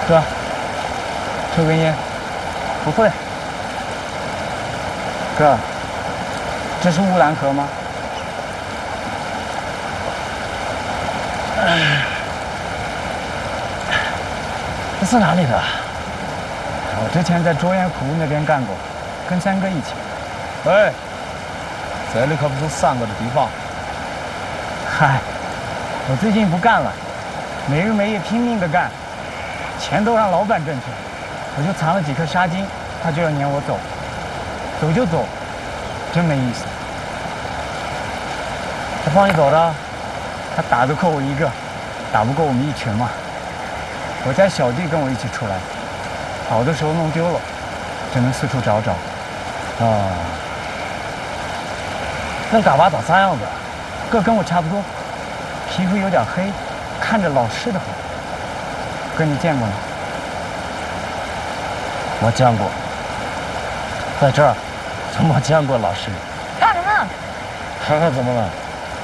哥，抽根烟。 不会。 哥，这是乌兰河吗？ 这是哪里的？ 我之前在卓岩湖那边干过，跟三哥一起。 喂，这里可不是三哥的地方。 嗨，我最近不干了，没日没夜拼命的干，钱都让老板挣去了，我就藏了几颗沙金，他就要撵我走，走就走，真没意思。 他放你走的？ 他打得过我一个，打不过我们一群嘛。我家小弟跟我一起出来，跑的时候弄丢了，只能四处找找。 啊，那嘎巴长啥样子？ 个跟我差不多，皮肤有点黑，看着老实的很。哥，你见过吗？ 我见过，在这儿怎么见过老师？ 看什么？ 看看怎么了？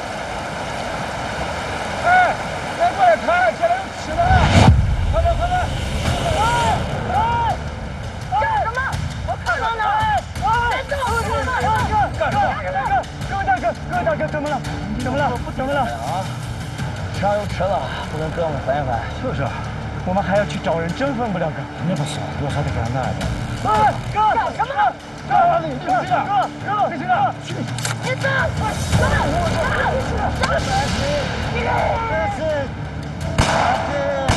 哎，别过来看，这里有吃的了！快点，快点！哎！ 干什么？我看到呢！别动！ 干什么？哥，大哥，怎么了？怎么了？ 啊，上有吃的，不跟哥们分一分。 就是，我们还要去找人，真分不了哥。 那不是，我还得给他拿一点。 哎，哥， 干什么？ 哥，别去了！ 别动！ 我